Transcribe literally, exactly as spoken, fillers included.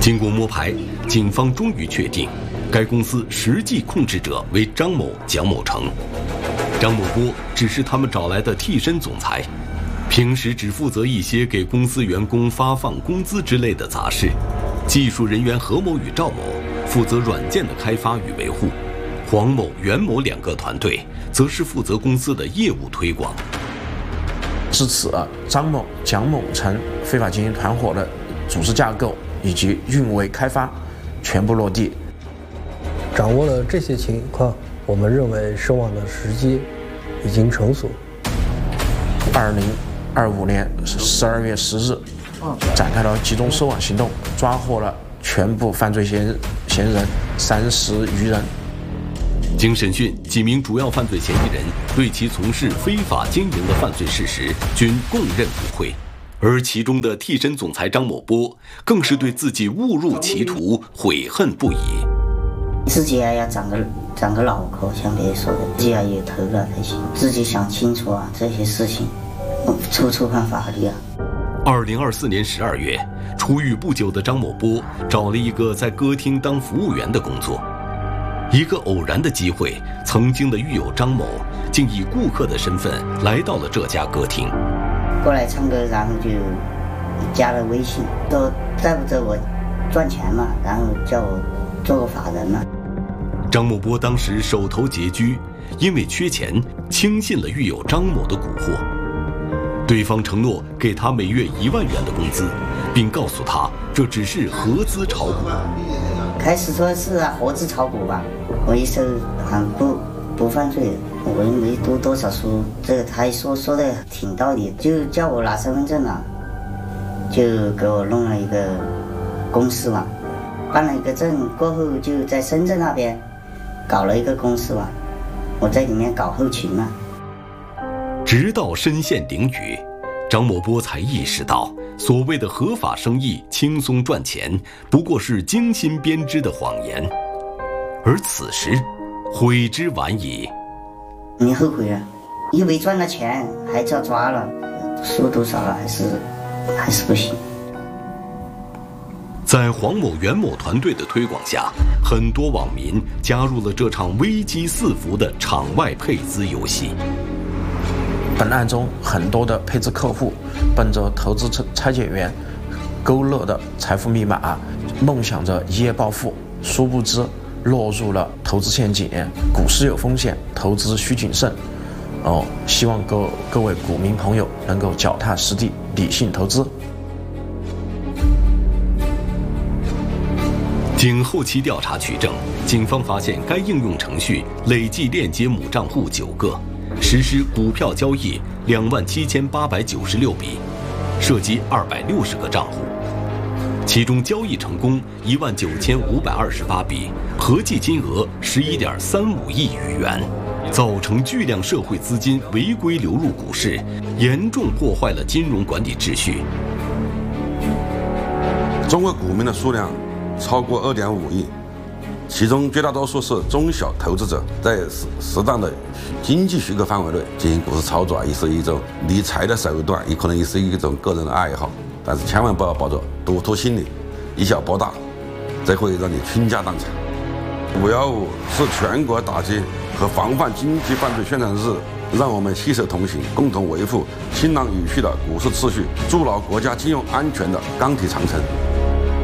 经过摸排，警方终于确定，该公司实际控制者为张某、蒋某成，张某波只是他们找来的替身总裁，平时只负责一些给公司员工发放工资之类的杂事。技术人员何某与赵某负责软件的开发与维护，黄某、袁某两个团队则是负责公司的业务推广。 至此，张某、蒋某成非法经营团伙的组织架构以及运维开发全部落地。 掌握了这些情况，我们认为收网的时机已经成熟。 二零二五年十二月十日，展开了集中收网行动，抓获了全部犯罪嫌嫌疑人三十余人。 经审讯，几名主要犯罪嫌疑人对其从事非法经营的犯罪事实均供认不讳，而其中的替身总裁张某波更是对自己误入歧途悔恨不已。 自己啊要长个长个脑壳，像别人说的，自己要有头脑才行，自己想清楚啊这些事情，触触犯法律啊。 二零二四年十二月，出狱不久的张某波找了一个在歌厅当服务员的工作。一个偶然的机会，曾经的狱友张某竟以顾客的身份来到了这家歌厅， 过来唱歌，然后就加了微信，说带不着我赚钱嘛，然后叫我做个法人嘛。 张某波当时手头拮据，因为缺钱，轻信了狱友张某的蛊惑。对方承诺给他每月一万元的工资，并告诉他这只是合资炒股。 开始说是啊，合资炒股吧，我一说很不不犯罪，我又没读多少书，这个他一说说的挺道理，就叫我拿身份证了，就给我弄了一个公司嘛，办了一个证过后，就在深圳那边搞了一个公司嘛，我在里面搞后勤嘛。 直到身陷囹圄，张某波才意识到，所谓的合法生意轻松赚钱，不过是精心编织的谎言。而此时，悔之晚矣。 你后悔了，又没赚到钱，还叫抓了，说多少了还是还是不行。 在黄某、袁某团队的推广下，很多网民加入了这场危机四伏的场外配资游戏。 本案中很多的配资客户奔着投资拆解员勾勒的财富密码，梦想着一夜暴富，殊不知落入了投资陷阱。股市有风险，投资需谨慎。哦，希望各各位股民朋友能够脚踏实地，理性投资。 经后期调查取证，警方发现该应用程序累计链接母账户九个，实施股票交易两万七千八百九十六笔，涉及二百六十个账户，其中交易成功一万九千五百二十八笔，合计金额十一点三五亿余元，造成巨量社会资金违规流入股市，严重破坏了金融管理秩序。 中国股民的数量超过二点五亿，其中绝大多数是中小投资者，在适适当的经济许可范围内进行股市操作啊，也是一种理财的手段，也可能也是一种个人的爱好。但是千万不要抱着赌徒心理，以小博大，这会让你倾家荡产。五幺五是全国打击和防范经济犯罪宣传日，让我们携手同行，共同维护清朗有序的股市秩序，筑牢国家金融安全的钢铁长城。